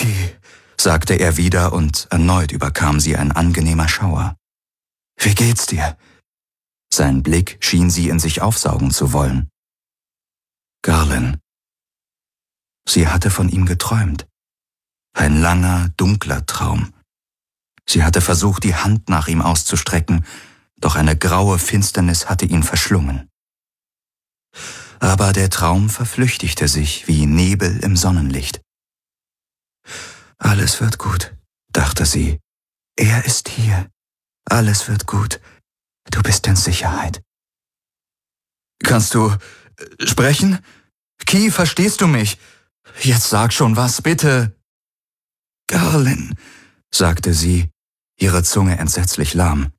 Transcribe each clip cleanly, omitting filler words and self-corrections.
Key«, sagte er wieder, und erneut überkam sie ein angenehmer Schauer. »Wie geht's dir?« Sein Blick schien sie in sich aufsaugen zu wollen. »Garland.« Sie hatte von ihm geträumt. Ein langer, dunkler Traum. Sie hatte versucht, die Hand nach ihm auszustrecken, doch eine graue Finsternis hatte ihn verschlungen. Aber der Traum verflüchtigte sich wie Nebel im Sonnenlicht. »Alles wird gut«, dachte sie. »Er ist hier. Alles wird gut. Du bist in Sicherheit.« »Kannst du sprechen? Key, verstehst du mich? Jetzt sag schon was, bitte.« »Garland«, sagte sie, ihre Zunge entsetzlich lahm.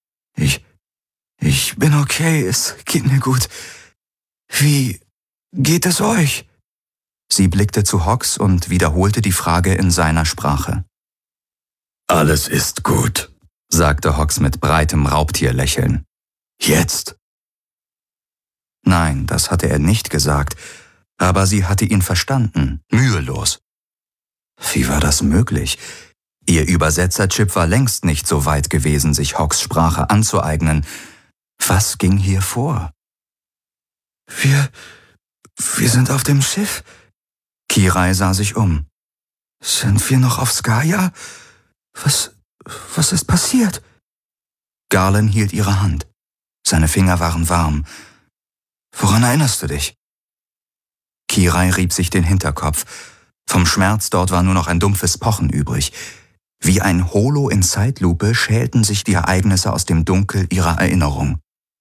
Ich bin okay, es geht mir gut. Wie geht es euch?« Sie blickte zu Hawks und wiederholte die Frage in seiner Sprache. »Alles ist gut«, sagte Hawks mit breitem Raubtierlächeln. »Jetzt?« Nein, das hatte er nicht gesagt, aber sie hatte ihn verstanden, mühelos. Wie war das möglich? Ihr Übersetzerchip war längst nicht so weit gewesen, sich Hawks Sprache anzueignen. Was ging hier vor? Wir sind auf dem Schiff.« Kirai sah sich um. »Sind wir noch auf Skaya? Was ist passiert?« Garland hielt ihre Hand. Seine Finger waren warm. »Woran erinnerst du dich?« Kirai rieb sich den Hinterkopf. Vom Schmerz dort war nur noch ein dumpfes Pochen übrig. Wie ein Holo in Zeitlupe schälten sich die Ereignisse aus dem Dunkel ihrer Erinnerung.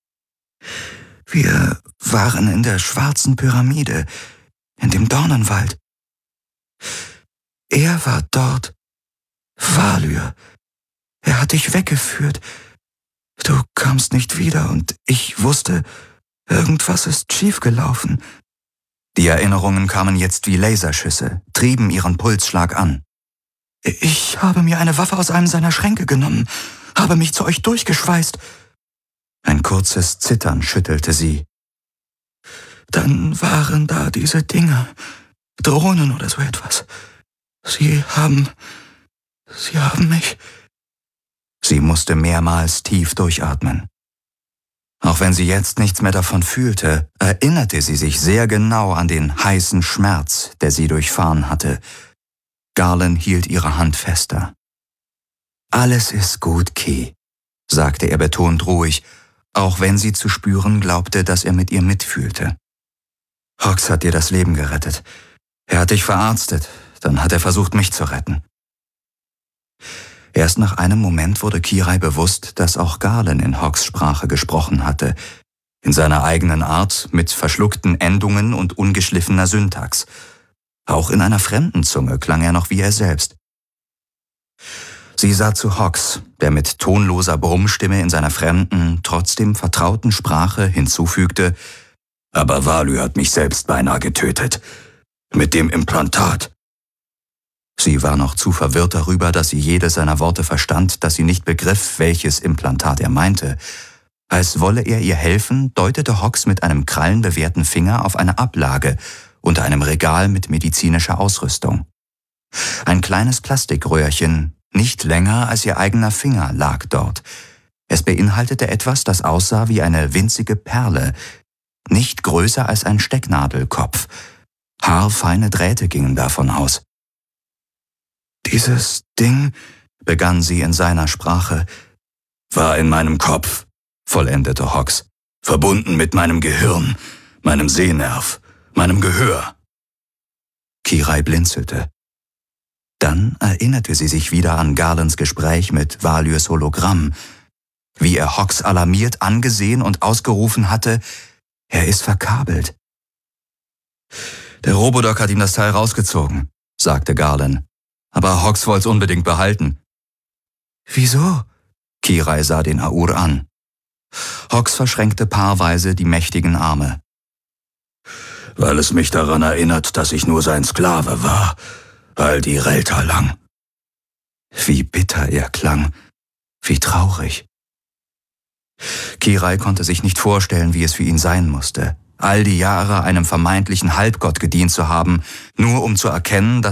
»Wir waren in der schwarzen Pyramide, in dem Dornenwald. Er war dort. Valyr. Er hat dich weggeführt. Du kamst nicht wieder und ich wusste, irgendwas ist schiefgelaufen.« Die Erinnerungen kamen jetzt wie Laserschüsse, trieben ihren Pulsschlag an. »Ich habe mir eine Waffe aus einem seiner Schränke genommen, habe mich zu euch durchgeschweißt.« Ein kurzes Zittern schüttelte sie. »Dann waren da diese Dinger, Drohnen oder so etwas. Sie haben mich.« Sie musste mehrmals tief durchatmen. Auch wenn sie jetzt nichts mehr davon fühlte, erinnerte sie sich sehr genau an den heißen Schmerz, der sie durchfahren hatte. Garland hielt ihre Hand fester. »Alles ist gut, Key«, sagte er betont ruhig, auch wenn sie zu spüren glaubte, dass er mit ihr mitfühlte. »Hawks hat dir das Leben gerettet. Er hat dich verarztet, dann hat er versucht, mich zu retten.« Erst nach einem Moment wurde Kirai bewusst, dass auch Garland in Hawks Sprache gesprochen hatte, in seiner eigenen Art mit verschluckten Endungen und ungeschliffener Syntax. Auch in einer fremden Zunge klang er noch wie er selbst. Sie sah zu Hawks, der mit tonloser Brummstimme in seiner fremden, trotzdem vertrauten Sprache hinzufügte: »Aber Valyr hat mich selbst beinahe getötet. Mit dem Implantat.« Sie war noch zu verwirrt darüber, dass sie jedes seiner Worte verstand, dass sie nicht begriff, welches Implantat er meinte. Als wolle er ihr helfen, deutete Hawks mit einem krallenbewehrten Finger auf eine Ablage unter einem Regal mit medizinischer Ausrüstung. Ein kleines Plastikröhrchen, nicht länger als ihr eigener Finger, lag dort. Es beinhaltete etwas, das aussah wie eine winzige Perle, nicht größer als ein Stecknadelkopf. Haarfeine Drähte gingen davon aus. »Dieses Ding«, begann sie in seiner Sprache, »war in meinem Kopf«, vollendete Hawks, »verbunden mit meinem Gehirn, meinem Sehnerv, meinem Gehör.« Kirai blinzelte. Dann erinnerte sie sich wieder an Garlands Gespräch mit Valyrs Hologramm, wie er Hawks alarmiert angesehen und ausgerufen hatte: »Er ist verkabelt.« »Der Robodoc hat ihm das Teil rausgezogen«, sagte Garland. »Aber Hawks wollte es unbedingt behalten.« »Wieso?« Kirai sah den Aur an. Hawks verschränkte paarweise die mächtigen Arme. »Weil es mich daran erinnert, dass ich nur sein Sklave war, all die Relta lang.« Wie bitter er klang, wie traurig. Kirai konnte sich nicht vorstellen, wie es für ihn sein musste, all die Jahre einem vermeintlichen Halbgott gedient zu haben, nur um zu erkennen, dass